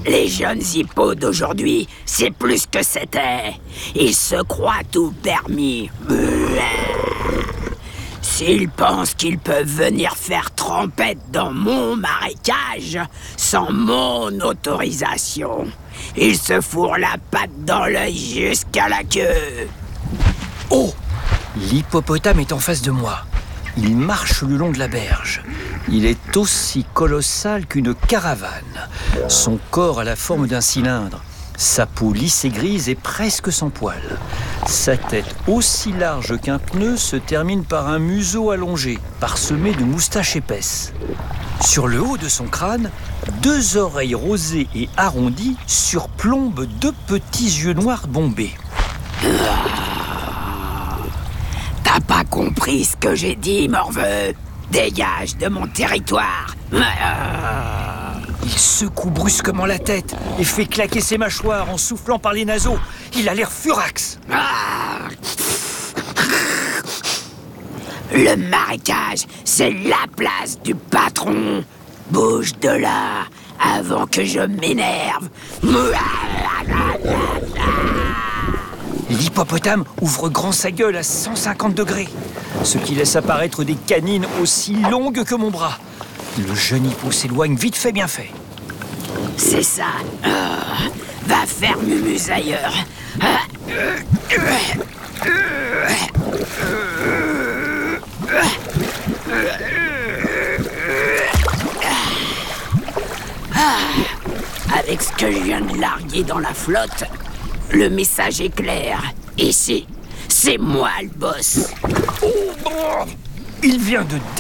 Les jeunes hippos d'aujourd'hui, c'est plus que c'était. Ils se croient tout permis. S'ils pensent qu'ils peuvent venir faire trempette dans mon marécage sans mon autorisation, ils se fourrent la patte dans l'œil jusqu'à la queue. Oh! L'hippopotame est en face de moi. Il marche le long de la berge. Il est aussi colossal qu'une caravane. Son corps a la forme d'un cylindre. Sa peau lisse et grise est presque sans poils. Sa tête, aussi large qu'un pneu, se termine par un museau allongé, parsemé de moustaches épaisses. Sur le haut de son crâne, 2 oreilles rosées et arrondies surplombent 2 petits yeux noirs bombés. T'as pas compris ce que j'ai dit, morveux? Dégage de mon territoire. Il secoue brusquement la tête et fait claquer ses mâchoires en soufflant par les naseaux. Il a l'air furax. Le marécage, c'est la place du patron. Bouge de là avant que je m'énerve. L'hippopotame ouvre grand sa gueule à 150 degrés, ce qui laisse apparaître des canines aussi longues que mon bras. Le jeune hippo s'éloigne vite fait, bien fait. C'est ça. Va faire mumuse ailleurs. Avec ce que je viens de larguer dans la flotte, le message est clair. Ici, c'est moi le boss. Il vient de